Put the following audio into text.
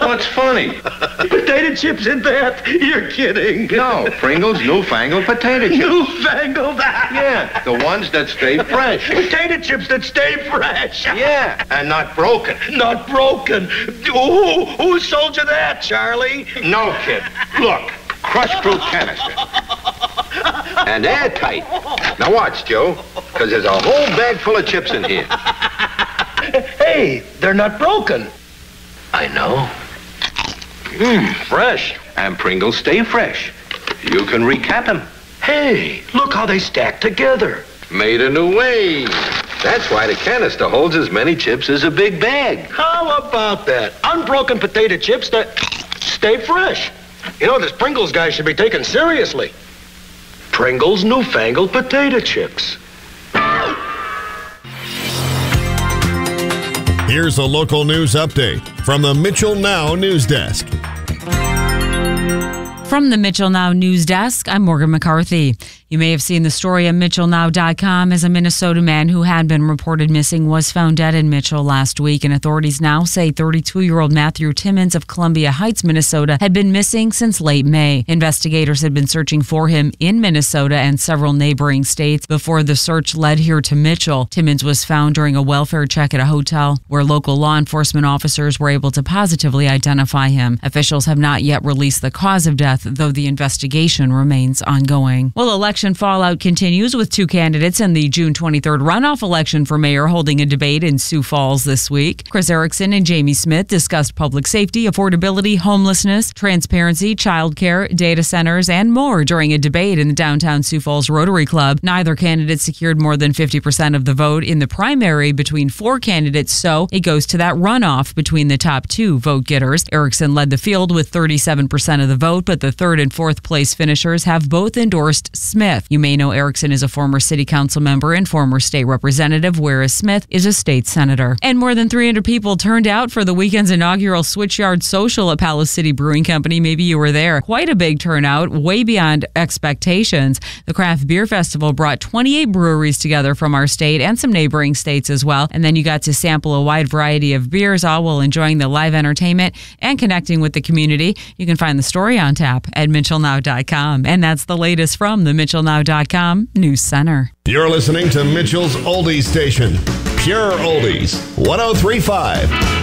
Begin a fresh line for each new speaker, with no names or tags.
What's funny?
Potato chips in that? You're kidding.
No, Pringles newfangled potato chips.
Newfangled?
Yeah, the ones that stay fresh.
Potato chips that stay fresh.
Yeah, and not broken.
Not broken. Who sold you that, Charlie?
No, kid. Look, crushed fruit canister. And airtight. Now watch, Joe, because there's a whole bag full of chips in here.
Hey, they're not broken.
I know. Fresh. And Pringles stay fresh. You can recap them.
Hey, look how they stack together.
Made a new way. That's why the canister holds as many chips as a big bag.
How about that? Unbroken potato chips that stay fresh. You know, this Pringles guy should be taken seriously. Pringles newfangled potato chips.
Here's a local news update from the Mitchell Now News Desk.
From the Mitchell Now News Desk, I'm Morgan McCarthy. You may have seen the story on MitchellNow.com as a Minnesota man who had been reported missing was found dead in Mitchell last week, and authorities now say 32-year-old Matthew Timmons of Columbia Heights, Minnesota, had been missing since late May. Investigators had been searching for him in Minnesota and several neighboring states before the search led here to Mitchell. Timmons was found during a welfare check at a hotel where local law enforcement officers were able to positively identify him. Officials have not yet released the cause of death, though the investigation remains ongoing. Well, election fallout continues with two candidates in the June 23rd runoff election for mayor holding a debate in Sioux Falls this week. Chris Erickson and Jamie Smith discussed public safety, affordability, homelessness, transparency, childcare, data centers, and more during a debate in the downtown Sioux Falls Rotary Club. Neither candidate secured more than 50% of the vote in the primary between four candidates, so it goes to that runoff between the top two vote getters. Erickson led the field with 37% of the vote, but the third and fourth place finishers have both endorsed Smith. You may know Erickson is a former city council member and former state representative, whereas Smith is a state senator. And more than 300 people turned out for the weekend's inaugural Switchyard Social at Palace City Brewing Company. Maybe you were there. Quite a big turnout, way beyond expectations. The Craft Beer Festival brought 28 breweries together from our state and some neighboring states as well. And then you got to sample a wide variety of beers, all while enjoying the live entertainment and connecting with the community. You can find the story on tap at MitchellNow.com. And that's the latest from the MitchellNow.com News Center.
You're listening to Mitchell's Oldies Station, Pure Oldies, 103.5.